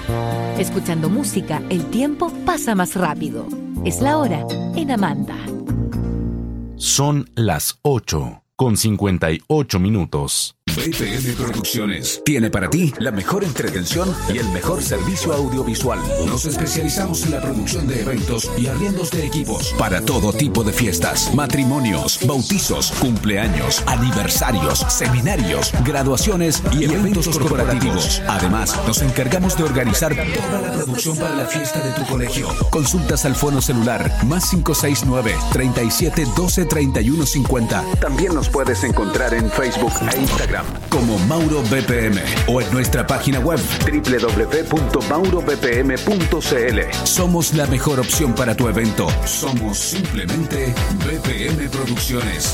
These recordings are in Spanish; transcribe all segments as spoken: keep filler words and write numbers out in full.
Escuchando música, el tiempo pasa más rápido. Es la hora en Amanda. Son las ocho con cincuenta y ocho minutos. B P M Producciones tiene para ti la mejor entretención y el mejor servicio audiovisual. Nos especializamos en la producción de eventos y arriendos de equipos para todo tipo de fiestas, matrimonios, bautizos, cumpleaños, aniversarios, seminarios, graduaciones y eventos corporativos. Además, nos encargamos de organizar toda la producción para la fiesta de tu colegio. Consultas al fono celular más cinco seis nueve, treinta y siete, doce, treinta y uno, cincuenta. También nos puedes encontrar en Facebook e Instagram como Mauro B P M o en nuestra página web doble u doble u doble u punto mauro b p m punto c l. Somos la mejor opción para tu evento. Somos simplemente B P M Producciones.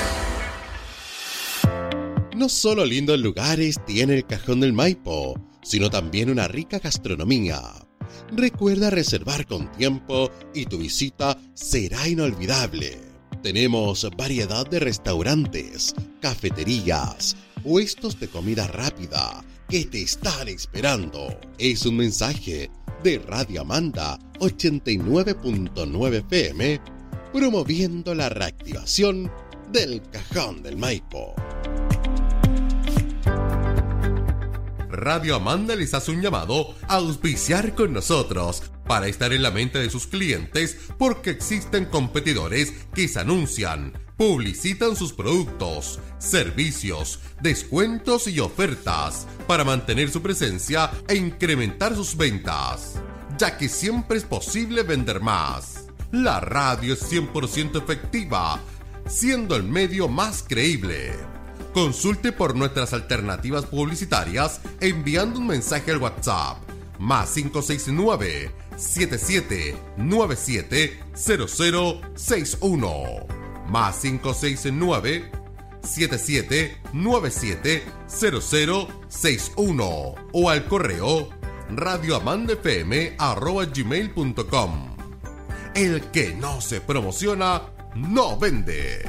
No solo lindos lugares tiene el Cajón del Maipo, sino también una rica gastronomía. Recuerda reservar con tiempo y tu visita será inolvidable. Tenemos variedad de restaurantes, cafeterías, puestos de comida rápida que te están esperando. Es un mensaje de Radio Amanda ochenta y nueve punto nueve F M promoviendo la reactivación del Cajón del Maipo. Radio Amanda les hace un llamado a auspiciar con nosotros para estar en la mente de sus clientes, porque existen competidores que se anuncian, publicitan sus productos, servicios, descuentos y ofertas para mantener su presencia e incrementar sus ventas, ya que siempre es posible vender más. La radio es cien por ciento efectiva, siendo el medio más creíble. Consulte por nuestras alternativas publicitarias enviando un mensaje al WhatsApp más cinco seis nueve, siete siete nueve siete, cero cero seis uno más cinco seis nueve, siete siete nueve siete, cero cero seis uno o al correo radioamandafm arroba gmail punto com. El que no se promociona no vende.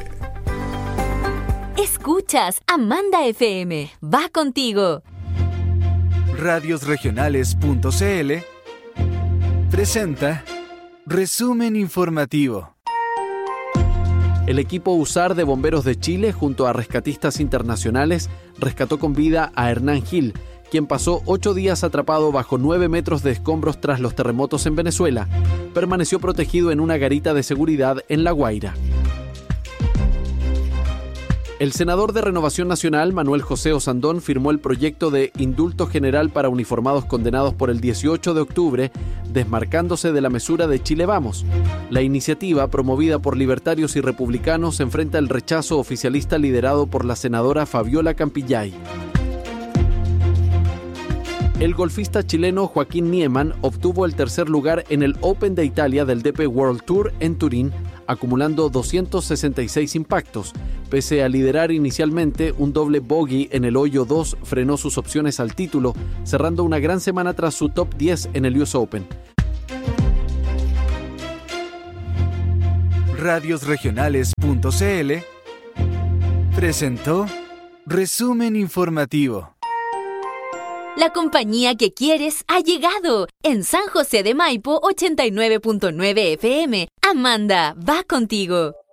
Escuchas Amanda F M. Va contigo. radios regionales punto c l presenta Resumen Informativo. El equipo U S A R de Bomberos de Chile, junto a rescatistas internacionales, rescató con vida a Hernán Gil, quien pasó ocho días atrapado bajo nueve metros de escombros tras los terremotos en Venezuela. Permaneció protegido en una garita de seguridad en La Guaira. El senador de Renovación Nacional, Manuel José Osandón, firmó el proyecto de indulto general para uniformados condenados por el dieciocho de octubre, desmarcándose de la mesura de Chile Vamos. La iniciativa, promovida por libertarios y republicanos, enfrenta el rechazo oficialista liderado por la senadora Fabiola Campillay. El golfista chileno Joaquín Niemann obtuvo el tercer lugar en el Open de Italia del D P World Tour en Turín, acumulando doscientos sesenta y seis impactos. Pese a liderar inicialmente, un doble bogey en el hoyo dos frenó sus opciones al título, cerrando una gran semana tras su top diez en el U S Open. radios regionales punto c l presentó Resumen Informativo. La compañía que quieres ha llegado. En San José de Maipo ochenta y nueve punto nueve F M. Amanda, va contigo.